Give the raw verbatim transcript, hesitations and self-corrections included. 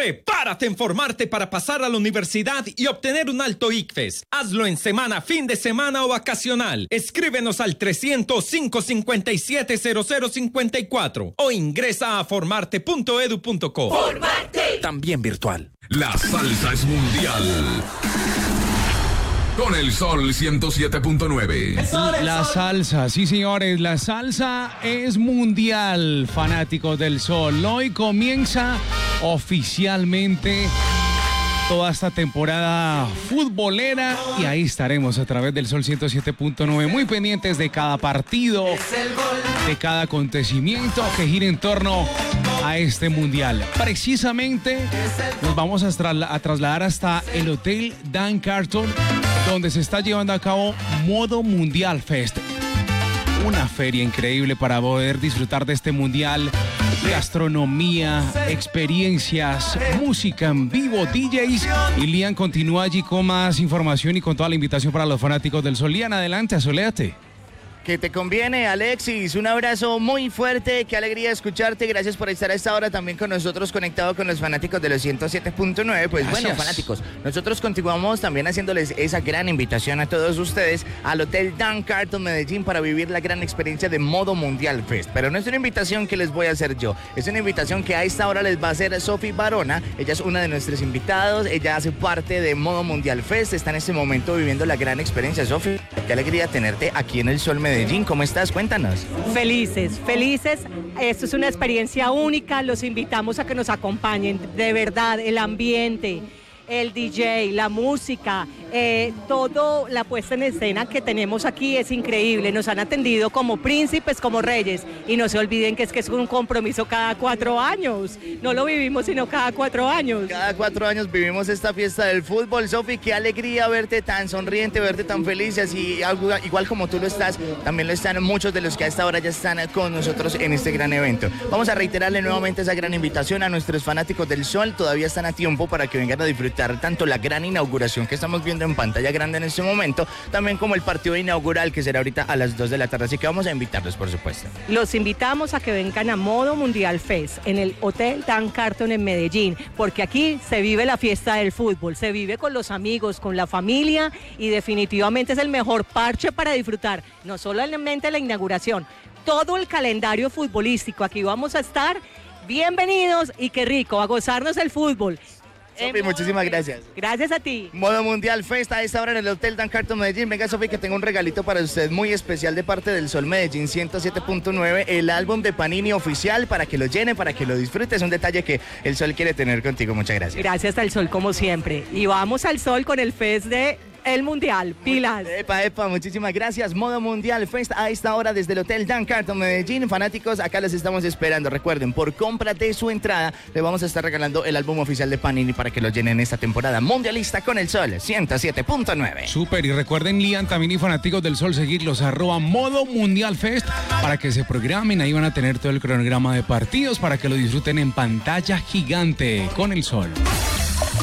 Prepárate en formarte para pasar a la universidad y obtener un alto I C F E S. Hazlo en semana, fin de semana o vacacional. Escríbenos al trescientos cinco cincuenta y siete cero cero cincuenta y cuatro o ingresa a formarte punto edu punto co. ¡Formarte! También virtual. La salsa es mundial. Con el Sol ciento siete punto nueve. La salsa, sí señores, la salsa es mundial, fanáticos del Sol. Hoy comienza oficialmente toda esta temporada futbolera y ahí estaremos a través del Sol ciento siete punto nueve, muy pendientes de cada partido, de cada acontecimiento que gira en torno a este mundial. Precisamente nos vamos a, trasla- a trasladar hasta el Hotel Dan Carton, donde se está llevando a cabo Modo Mundial Fest. Una feria increíble para poder disfrutar de este mundial. Gastronomía, experiencias, música en vivo, D Js. Y Lian continúa allí con más información y con toda la invitación para los fanáticos del Sol. Lian, adelante, asoléate. Que te conviene, Alexis. Un abrazo muy fuerte. Qué alegría escucharte. Gracias por estar a esta hora también con nosotros, conectado con los fanáticos de los ciento siete punto nueve. Pues Gracias. bueno, fanáticos, nosotros continuamos también haciéndoles esa gran invitación a todos ustedes al Hotel Dan Carton Medellín para vivir la gran experiencia de Modo Mundial Fest. Pero no es una invitación que les voy a hacer yo. Es una invitación que a esta hora les va a hacer Sofi Barona. Ella es una de nuestros invitados. Ella hace parte de Modo Mundial Fest. Está en este momento viviendo la gran experiencia. Sofi, qué alegría tenerte aquí en el Sol Medellín. Medellín, ¿cómo estás? Cuéntanos. Felices, felices. Esto es una experiencia única. Los invitamos a que nos acompañen. De verdad, el ambiente, el D J, la música, eh, todo la puesta en escena que tenemos aquí es increíble. Nos han atendido como príncipes, como reyes. Y no se olviden que es que es un compromiso cada cuatro años. No lo vivimos sino cada cuatro años. Cada cuatro años vivimos esta fiesta del fútbol. Sofi, qué alegría verte tan sonriente, verte tan feliz. Así, igual como tú lo estás, también lo están muchos de los que a esta hora ya están con nosotros en este gran evento. Vamos a reiterarle nuevamente esa gran invitación a nuestros fanáticos del Sol. Todavía están a tiempo para que vengan a disfrutar tanto la gran inauguración que estamos viendo en pantalla grande en este momento, también como el partido inaugural que será ahorita a las dos de la tarde, así que vamos a invitarlos, por supuesto. Los invitamos a que vengan a Modo Mundial Fest en el Hotel Dan Carton en Medellín, porque aquí se vive la fiesta del fútbol, se vive con los amigos, con la familia y definitivamente es el mejor parche para disfrutar, no solamente la inauguración, todo el calendario futbolístico. Aquí vamos a estar. Bienvenidos y qué rico, a gozarnos el fútbol. Sofi, muchísimas gracias. Gracias a ti. Modo Mundial Fest a esta hora en el Hotel Dan Carton Medellín. Venga, Sofi, que tengo un regalito para usted muy especial de parte del Sol Medellín ciento siete punto nueve, el álbum de Panini oficial, para que lo llene, para que lo disfrute. Es un detalle que el Sol quiere tener contigo. Muchas gracias. Gracias al Sol, como siempre. Y vamos al Sol con el Fest de el Mundial. Pilas. Epa, epa, muchísimas gracias. Modo Mundial Fest a esta hora desde el Hotel Dan Carton Medellín. Fanáticos, acá los estamos esperando. Recuerden, por compra de su entrada, le vamos a estar regalando el álbum oficial de Panini para que lo llenen esta temporada mundialista con el Sol ciento siete punto nueve. Súper, y recuerden, Lian, también y fanáticos del Sol, seguirlos, arroba Modo Mundial Fest, para que se programen. Ahí van a tener todo el cronograma de partidos para que lo disfruten en pantalla gigante con el Sol.